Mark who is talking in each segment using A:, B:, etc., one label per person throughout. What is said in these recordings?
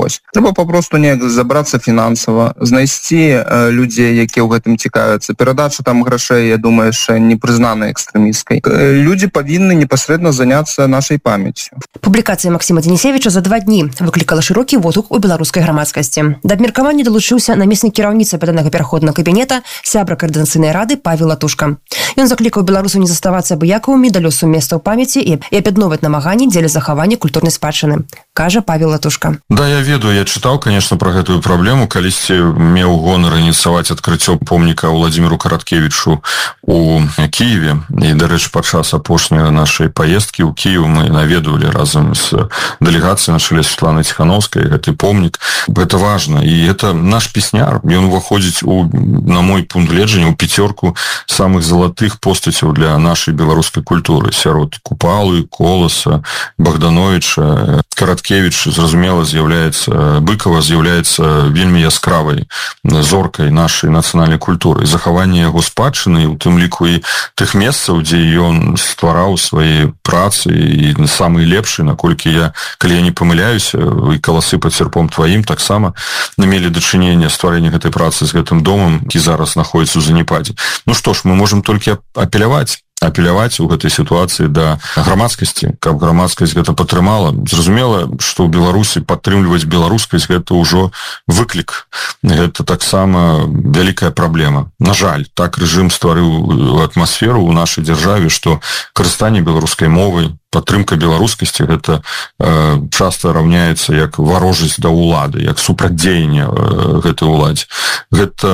A: Вось. Трэба папросту неяк забрацца фінансава, знайсці людзей, якія ў гэтым цікавяцца. Перадача там грошей, я думаю, яшчэ не прызнана экстрэмісткай. Людзі павінны непасрэдна заняцца нашай памяццю.
B: Публікацыя Максіма Денісевіча за 2 дні выклікала шырокі водгук у беларускай грамадскасці. Да абмеркавання далучыўся намеснік кіраўніцы апытанага пераходнага кабінета, сябра каардынацыйнай рады Павел Латушка. Ён заклікаў беларусаў не заставацца абыякавымі да лёсу места ў памяці і аб'ядноўваць намаганні дзеля захавання культурнай спадчыны, кажа Павел Латушка.
C: Да, я ведаю, я чытаў, конечно, про гэтую праблему, калісьці меў гонар ініцыяваць адкрыццё помніка Владимиру Караткевічу у Киеве. І, дарэчы, падчас апошняй нашай паездкі ў Киев мы наведвалі разам з дэлегацыяй на чале Светланы Ціхановскай гэты помнік. Это важно. І это наш песняр. Ён уваходзіць на мой пункт гледжання у 5 самых залатых постацяў для нашай беларускай культуры. Сярод Купалы, Коласа, Богдановича, Караткевич, зразумела, з'яўляецца, Быкова з'яўляецца вельмі яскравай зоркай нашай нацыянальнай культуры. Захаванне яго спадчыны, у тым ліку і тых месцаў, дзе ён ствараў свае працы і самыя лепшыя, наколькі я, калі я не памыляюся, і каласы пад серпом тваім таксама мелі дачыненне стварэння гэтай працы з гэтым домам, які зараз знаходзіцца ў заняпадзе. Ну што ж, мы можам толькі апеляваць у гэтай сітуацыі да грамадскасці, каб грамадскасць гэта падтрымала. Зразумела, што ў Беларусі падтрымліваць беларускасць гэта ўжо выклік. Гэта таксама вялікая праблема. На жаль, так рэжым стварыў атмасферу ў нашай дзяржаве, што карыстанне беларускай мовай, падтрымка беларускасці гэта часта раўняецца як варожасць да ўлады, як супрацьдзеянне гэтай уладзе. Гэта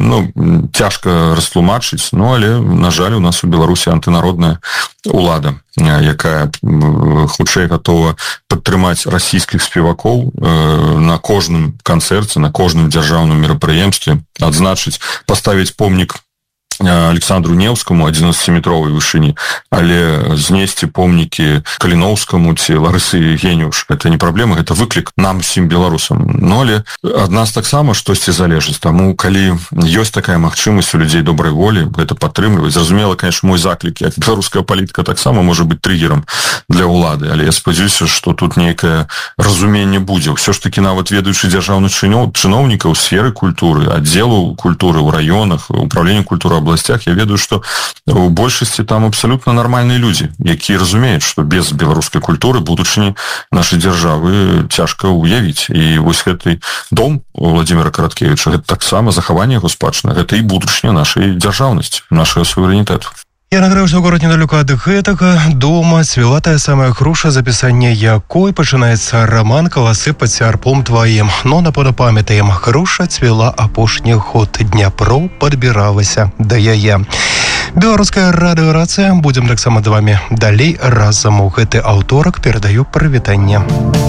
C: цяжка растлумачыць, але, на жаль, у нас у Беларусі антынародная улада, якая хутчэй гатова падтрымаць расійскіх спевакоў на кожным канцэрце, на кожным дзяржаўным мерапрыемстве, адзначыць, паставіць помнік Александру Невскому 11-метровой вышыні, але знесці помнікі Каліноўскаму ці Ларысы Геніуш. Гэта не праблема, гэта выклік нам, усім беларусам. Але ад нас таксама штосьці залежыць. Таму, калі ёсць такая магчымасць у людзей добрай волі, гэта падтрымліваць. Зразумела, конечно, мой заклік, як беларуская палітыка таксама можа быць трыгерам для ўлады, але я спадзяюся, што тут нейкае разуменне будзе. Ўсё ж такі, нават ведаючы дзяржаўных чыноўнікаў у сферы культуры, аддзелу культуры ў раёнах, управлення культуры областях, я ведаю, што у большасці там абсалютна нармальныя людзі, якія разумеюць, што без беларускай культуры будучыні нашай дзяржавы цяжка ўявіць. І вось гэты дом Владимира Караткевіча, гэта таксама захаванне яго спадчыны, гэта і будучыня нашай дзяржаўнасці, нашага суверэнітэту.
D: Я награўся ў горад недалёка ад гэтага дома цвіла тая самая груша, запісанне якой пачынаецца раман «Каласы пад сярпом тваім». Но напэўна памятаем, груша цвіла апошні год, Дняпро падбіралася да яе. Беларуская радыёрацыя, будзем таксама з вамі далей разам у гэты аўторак. Перадаю прывітанне.